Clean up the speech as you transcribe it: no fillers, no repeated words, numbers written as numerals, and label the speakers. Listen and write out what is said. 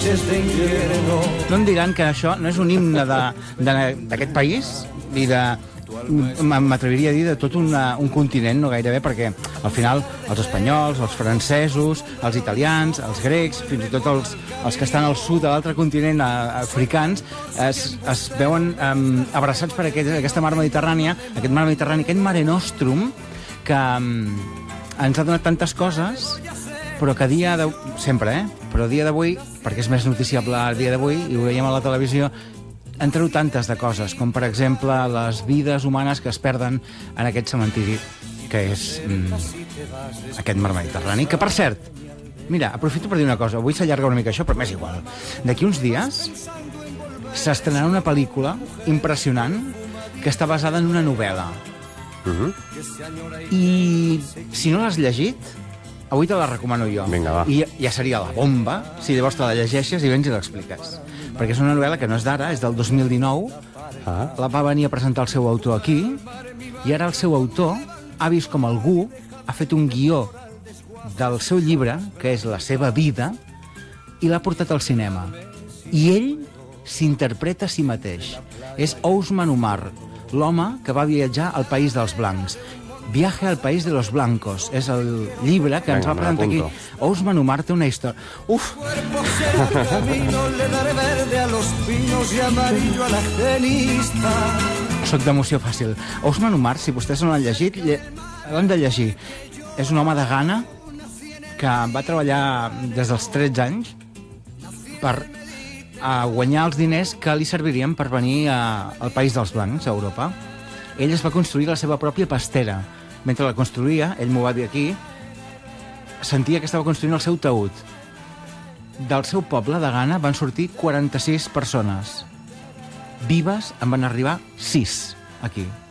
Speaker 1: noches de invierno.
Speaker 2: No em diran que això no és un himne d'aquest país i de... m'atreviria a dir de tot un continent, no gairebé, perquè al final els espanyols, els francesos, els italians, els grecs, fins i tot els que estan al sud de l'altre continent, africans, es veuen abraçats per aquesta mar Mediterrània, aquest mar Mediterrani, aquest Mare Nostrum, que ens ha donat tantes coses, però que sempre, però dia d'avui, perquè és més noticiable el dia d'avui, i ho veiem a la televisió, en treu tantes de coses, com per exemple les vides humanes que es perden en aquest cementiri, que és aquest mar Mediterrani, que per cert, mira, aprofito per dir una cosa, avui s'allarga una mica això, però m'és igual. D'aquí uns dies s'estrenarà una pel·lícula impressionant que està basada en una novel·la. I si no l'has llegit, avui te la recomano jo.
Speaker 3: Vinga, va.
Speaker 2: I ja seria la bomba si llavors te la llegeixes i vens i l'expliques. Perquè és una novel·la que no és d'ara, és del 2019. La va venir a presentar el seu autor aquí, i ara el seu autor ha vist com algú ha fet un guió del seu llibre, que és la seva vida, i l'ha portat al cinema. I ell s'interpreta a si mateix. És Ousmane Umar, l'home que va viatjar al País dels Blancs. Viaje al País de los Blancos. És el llibre que ens va presentar aquí. Ousmane Umar té una història... Uf! Soc d'emoció fàcil. Ousmane Umar, si vostès no l'han llegit, l'han de llegir. És un home de Ghana que va treballar des dels 13 anys per guanyar els diners que li servirien per venir al País dels Blancs, a Europa. Ell es va construir la seva pròpia pastera. Mentre la construïa, ell m'ho va dir aquí, sentia que estava construint el seu taüt. Del seu poble de Ghana van sortir 46 persones. Vives en van arribar 6 aquí.